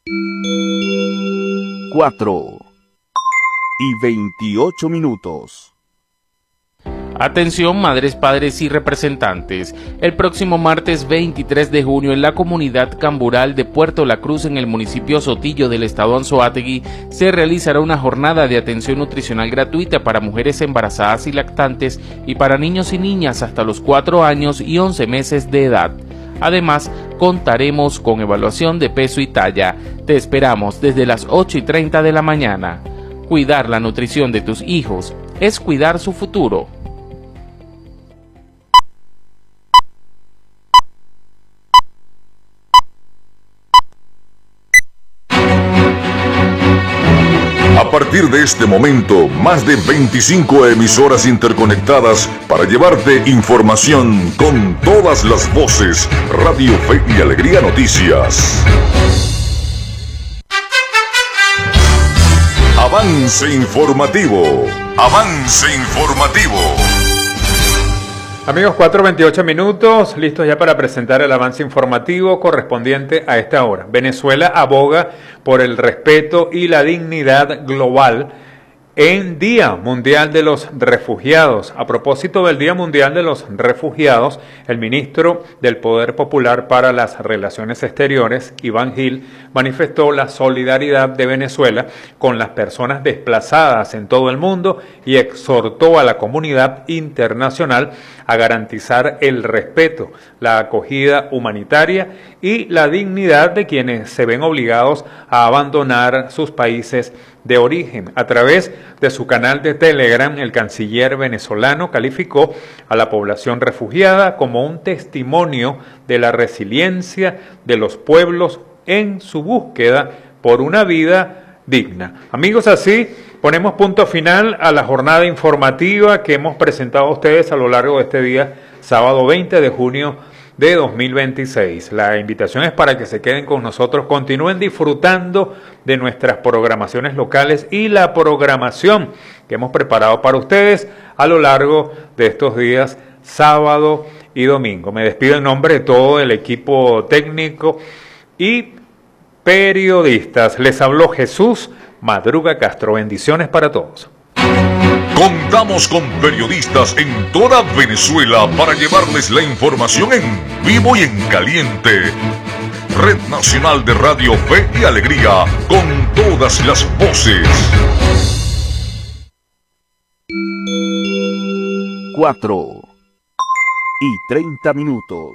4:28. Atención madres, padres y representantes. El próximo martes 23 de junio en la comunidad Cambural de Puerto La Cruz en el municipio Sotillo del estado Anzoátegui se realizará una jornada de atención nutricional gratuita para mujeres embarazadas y lactantes y para niños y niñas hasta los 4 años y 11 meses de edad. Además, contaremos con evaluación de peso y talla. Te esperamos desde las 8:30 de la mañana. Cuidar la nutrición de tus hijos es cuidar su futuro. A partir de este momento, más de 25 emisoras interconectadas para llevarte información con todas las voces. Radio Fe y Alegría Noticias. Avance informativo. Avance informativo. Amigos, 4:28, listos ya para presentar el avance informativo correspondiente a esta hora. Venezuela aboga por el respeto y la dignidad global en Día Mundial de los Refugiados. A propósito del Día Mundial de los Refugiados, el ministro del Poder Popular para las Relaciones Exteriores, Iván Gil, manifestó la solidaridad de Venezuela con las personas desplazadas en todo el mundo y exhortó a la comunidad internacional a garantizar el respeto, la acogida humanitaria y la dignidad de quienes se ven obligados a abandonar sus países de origen. A través de su canal de Telegram, el canciller venezolano calificó a la población refugiada como un testimonio de la resiliencia de los pueblos en su búsqueda por una vida digna. Amigos, así ponemos punto final a la jornada informativa que hemos presentado a ustedes a lo largo de este día, sábado 20 de junio de 2026. La invitación es para que se queden con nosotros, continúen disfrutando de nuestras programaciones locales y la programación que hemos preparado para ustedes a lo largo de estos días, sábado y domingo. Me despido en nombre de todo el equipo técnico y periodistas. Les habló Jesús Madruga Castro. Bendiciones para todos. Contamos con periodistas en toda Venezuela para llevarles la información en vivo y en caliente. Red Nacional de Radio Fe y Alegría, con todas las voces. 4:30.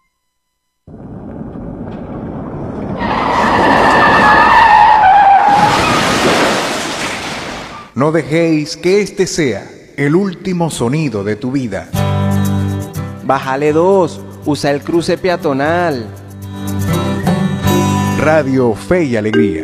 No dejéis que este sea el último sonido de tu vida. Bájale 2, usa el cruce peatonal. Radio Fe y Alegría.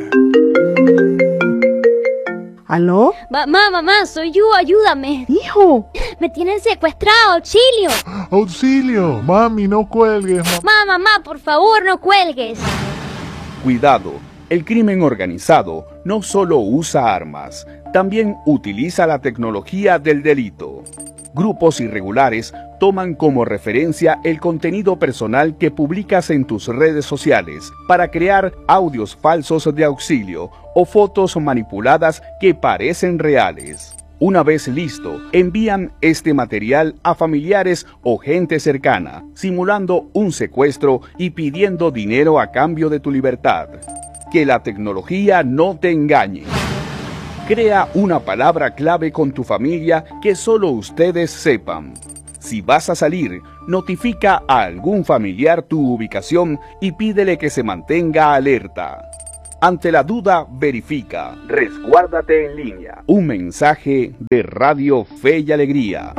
¿Aló? Mamá, soy yo, ayúdame. Hijo. Me tienen secuestrado, auxilio. Auxilio, mami, no cuelgues. Mamá, por favor, no cuelgues. Cuidado, el crimen organizado no solo usa armas, también utiliza la tecnología del delito. Grupos irregulares toman como referencia el contenido personal que publicas en tus redes sociales para crear audios falsos de auxilio o fotos manipuladas que parecen reales. Una vez listo, envían este material a familiares o gente cercana, simulando un secuestro y pidiendo dinero a cambio de tu libertad. Que la tecnología no te engañe. Crea una palabra clave con tu familia que solo ustedes sepan. Si vas a salir, notifica a algún familiar tu ubicación y pídele que se mantenga alerta. Ante la duda, verifica. Resguárdate en línea. Un mensaje de Radio Fe y Alegría.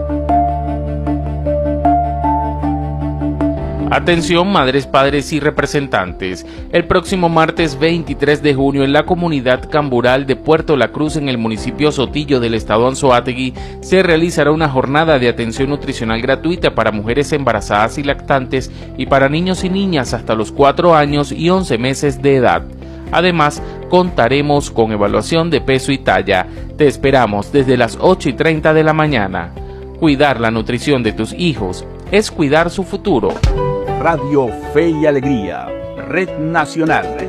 Atención madres, padres y representantes. El próximo martes 23 de junio en la comunidad Cambural de Puerto La Cruz en el municipio Sotillo del estado Anzoátegui se realizará una jornada de atención nutricional gratuita para mujeres embarazadas y lactantes y para niños y niñas hasta los 4 años y 11 meses de edad. Además, contaremos con evaluación de peso y talla. Te esperamos desde las 8:30 de la mañana. Cuidar la nutrición de tus hijos es cuidar su futuro. Radio Fe y Alegría, Red Nacional.